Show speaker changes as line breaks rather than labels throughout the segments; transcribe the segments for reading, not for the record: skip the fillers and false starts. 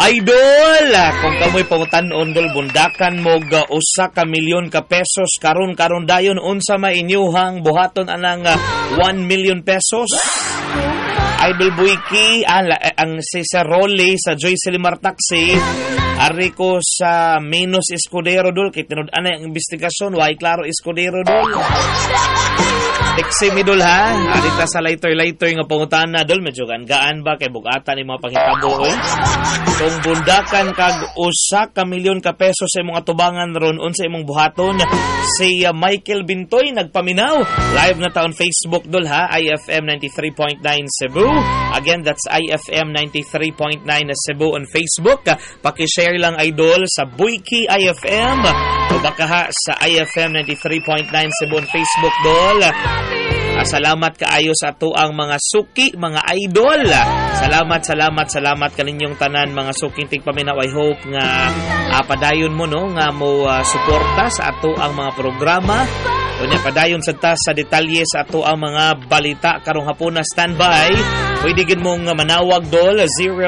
Idol, kung kamoy pangutanon dol bundakan mo ga usa ka milyon ka pesos karon dayon unsa mainyuhang buhaton anang 1 million pesos. Idol Buiki, ang si Sir Rolly sa Joy Silimar Taxi, ari ko sa Menos Escudero dol kay tinud-an ang investigasyon why klaro Escudero dol. Teksi mi dol ha. Arita sa later nga pangutana dol medyo gaan ba kay bugatan ni mga panghitabo oy. Kung bundakan kag usa ka milyon ka pesos sa imong atubangan ron unsa imong buhaton, si Michael Bintoy nagpaminaw. Live na taon Facebook dol ha, IFM 93.9 Cebu. Again, that's IFM 93.9 Cebu on Facebook. Paki-share lang idol sa Buiki IFM o baka ha sa IFM 93.9 Cebu on Facebook dol. Salamat kaayo sa ato ang mga suki, mga idol. Salamat kaninyong tanan mga suking tigpaminaw. I hope nga padayon mo no nga mo suporta sa ato ang mga programa. Unya padayon sa detalye sa ato ang mga balita karong hapon na standby. Pwede gid mong manawag dol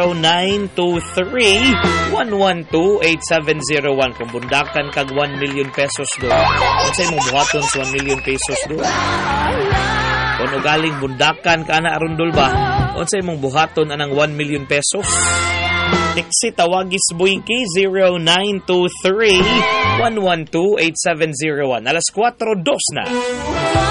0923-112-8701 kung bundakan kag 1 million pesos dol. Unsay imong buhaton sa 1 million pesos dol? Kung galing bundakan ka na arundol ba? Unsay imong buhaton anang 1 million pesos? Teksi tawagis Buiki 0923-112-8701. Alas 4:02 na.